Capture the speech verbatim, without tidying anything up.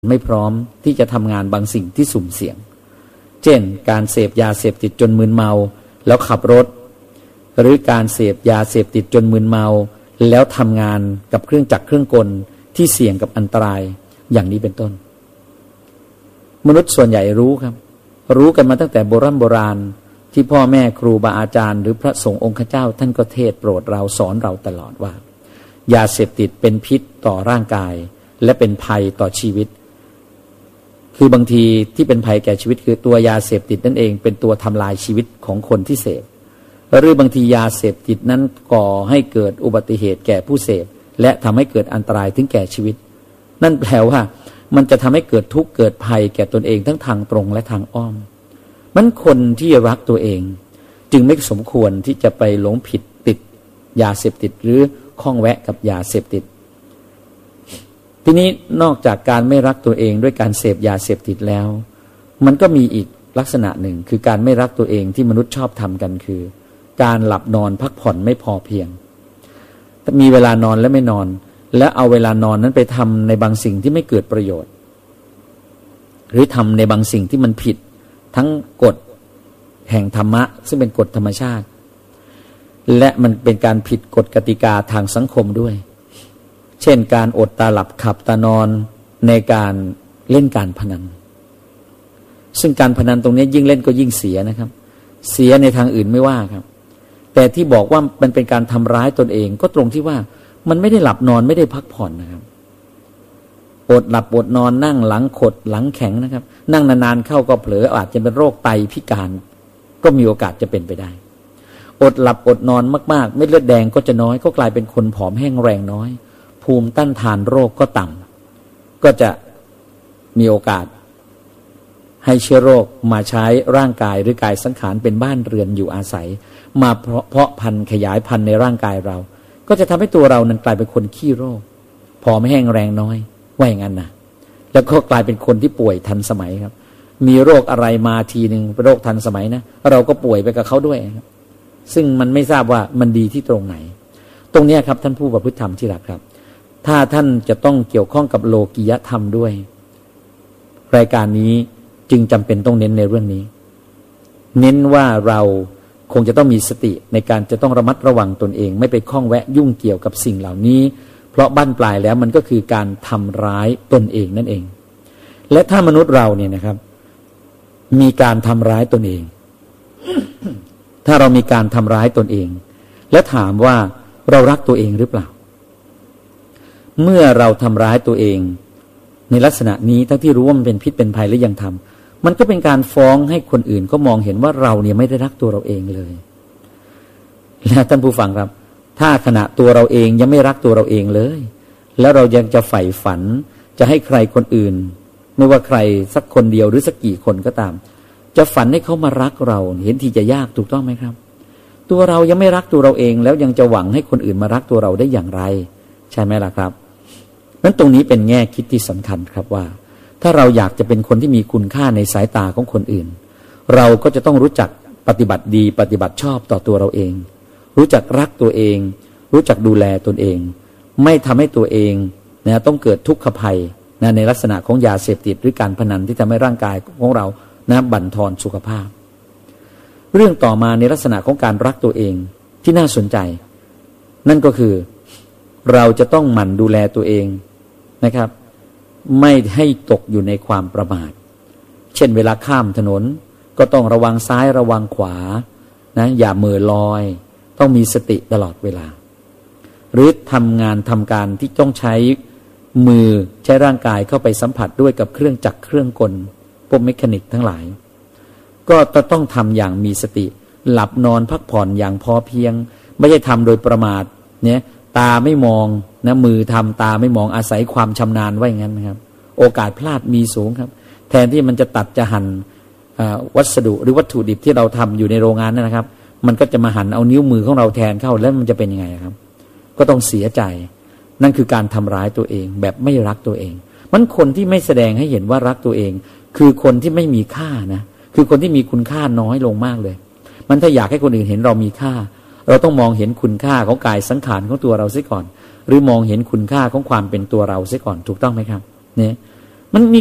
ไม่พร้อมที่จะทำงานบางสิ่งที่สุ่มเสี่ยงเช่นการเสพยาเสพติดจนมึนเมาแล้วขับรถหรือการเสพยาเสพติดจนมึนเมาแล้วทำงานกับเครื่องจักรเครื่องกลที่เสี่ยงกับอันตรายอย่างนี้เป็นต้นมนุษย์ส่วนใหญ่รู้ครับรู้กันมาตั้งแต่โบราณโบราณที่พ่อแม่ครูบาอาจารย์หรือพระสงฆ์องค์เจ้าท่านก็เทศโปรดเราสอนเราตลอดว่ายาเสพติดเป็นพิษต่อร่างกายและเป็นภัยต่อชีวิตคือบางทีที่เป็นภัยแก่ชีวิตคือตัวยาเสพติดนั่นเองเป็นตัวทำลายชีวิตของคนที่เสพหรือบางทียาเสพติดนั้นก่อให้เกิดอุบัติเหตุแก่ผู้เสพและทำให้เกิดอันตรายถึงแก่ชีวิตนั่นแปลว่ามันจะทำให้เกิดทุกข์เกิดภัยแก่ตนเองทั้งทางตรงและทางอ้อมมันคนที่รักตัวเองจึงไม่สมควรที่จะไปหลงผิดติดยาเสพติดหรือข้องแวะกับยาเสพติดทีนี้นอกจากการไม่รักตัวเองด้วยการเสพยาเสพติดแล้วมันก็มีอีกลักษณะหนึ่งคือการไม่รักตัวเองที่มนุษย์ชอบทำกันคือการหลับนอนพักผ่อนไม่พอเพียงมีเวลานอนและไม่นอนและเอาเวลานอนนั้นไปทำในบางสิ่งที่ไม่เกิดประโยชน์หรือทำในบางสิ่งที่มันผิดทั้งกฎแห่งธรรมะซึ่งเป็นกฎธรรมชาติและมันเป็นการผิดกฎกติกาทางสังคมด้วยเช่นการอดตาหลับขับตานอนในการเล่นการพนันซึ่งการพนันตรงนี้ยิ่งเล่นก็ยิ่งเสียนะครับเสียในทางอื่นไม่ว่าครับแต่ที่บอกว่ามันเป็นการทำร้ายตนเองก็ตรงที่ว่ามันไม่ได้หลับนอนไม่ได้พักผ่อนนะครับอดหลับอดนอนนั่งหลังขดหลังแข็งนะครับนั่งนานๆเข้าก็เผลออาจจะเป็นโรคไตพิการก็มีโอกาสจะเป็นไปได้อดหลับอดนอนมากๆเม็ดเลือดแดงก็จะน้อยก็กลายเป็นคนผอมแห้งแรงน้อยภูมิต้านทานโรคก็ต่ำก็จะมีโอกาสให้เชื้อโรคมาใช้ร่างกายหรือกายสังขารเป็นบ้านเรือนอยู่อาศัยมาเพาะพันธุ์ขยายพันธุ์ในร่างกายเราก็จะทำให้ตัวเรานั้นกลายเป็นคนขี้โรคผอมแห้งแรงน้อยว่าอย่างนั้นนะแล้วก็กลายเป็นคนที่ป่วยทันสมัยครับมีโรคอะไรมาทีนึงเป็นโรคทันสมัยนะเราก็ป่วยไปกับเขาด้วยครับซึ่งมันไม่ทราบว่ามันดีที่ตรงไหนตรงนี้ครับท่านผู้ประพฤติธรรมที่รักครับถ้าท่านจะต้องเกี่ยวข้องกับโลกิยธรรมด้วยรายการนี้จึงจำเป็นต้องเน้นในเรื่องนี้เน้นว่าเราคงจะต้องมีสติในการจะต้องระมัดระวังตนเองไม่ไปข้องแวะยุ่งเกี่ยวกับสิ่งเหล่านี้เพราะบั้นปลายแล้วมันก็คือการทำร้ายตนเองนั่นเองและถ้ามนุษย์เราเนี่ยนะครับมีการทำร้ายตนเอง ถ้าเรามีการทำร้ายตนเองและถามว่าเรารักตัวเองหรือเปล่าเมื่อเราทำร้ายตัวเองในลักษณะนี้ทั้งที่รู้ว่ามันเป็นพิษเป็นภัยและยังทำมันก็เป็นการฟ้องให้คนอื่นก็มองเห็นว่าเราเนี่ยไม่ได้รักตัวเราเองเลยและท่านผู้ฟังครับถ้าขณะตัวเราเองยังไม่รักตัวเราเองเลยแล้วเรายังจะใฝ่ฝันจะให้ใครคนอื่นไม่ว่าใครสักคนเดียวหรือสักกี่คนก็ตามจะฝันให้เขามารักเราเห็นทีจะยากถูกต้องไหมครับตัวเรายังไม่รักตัวเราเองแล้วยังจะหวังให้คนอื่นมารักตัวเราได้อย่างไรใช่ไหมล่ะครับนั้นตรงนี้เป็นแง่คิดที่สำคัญครับว่าถ้าเราอยากจะเป็นคนที่มีคุณค่าในสายตาของคนอื่นเราก็จะต้องรู้จักปฏิบัติดีปฏิบัติชอบต่อตัวเราเองรู้จักรักตัวเองรู้จักดูแลตนเองไม่ทำให้ตัวเองนะต้องเกิดทุกขภัยนะในลักษณะของยาเสพติดหรือการพนันที่ทำให้ร่างกายของเรานะบั่นทอนสุขภาพเรื่องต่อมาในลักษณะของการรักตัวเองที่น่าสนใจนั่นก็คือเราจะต้องหมั่นดูแลตัวเองนะครับไม่ให้ตกอยู่ในความประมาทเช่นเวลาข้ามถนนก็ต้องระวังซ้ายระวังขวานะอย่าเหม่อลอยต้องมีสติตลอดเวลาหรือทำงานทำการที่ต้องใช้มือใช้ร่างกายเข้าไปสัมผัสด้วยกับเครื่องจักรเครื่องกลพวกเมคานิกทั้งหลายก็จะต้องทำอย่างมีสติหลับนอนพักผ่อนอย่างพอเพียงไม่ใช่ทำโดยประมาทเนี่ยตาไม่มองนะมือทำตาไม่มองอาศัยความชำนาญไว้อย่างนั้นนะครับโอกาสพลาดมีสูงครับแทนที่มันจะตัดจะหั่นวัสดุหรือวัตถุดิบที่เราทำอยู่ในโรงงานนั่นนะครับมันก็จะมาหั่นเอานิ้วมือของเราแทนเข้าแล้วมันจะเป็นยังไงครับก็ต้องเสียใจนั่นคือการทำร้ายตัวเองแบบไม่รักตัวเองมันคนที่ไม่แสดงให้เห็นว่ารักตัวเองคือคนที่ไม่มีค่านะคือคนที่มีคุณค่าน้อยลงมากเลยมันถ้าอยากให้คนอื่นเห็นเรามีค่าเราต้องมองเห็นคุณค่าของกายสังขารของตัวเราเสียก่อนหรือมองเห็นคุณค่าของความเป็นตัวเราเสียก่อนถูกต้องไหมครับเนี่ยมันมี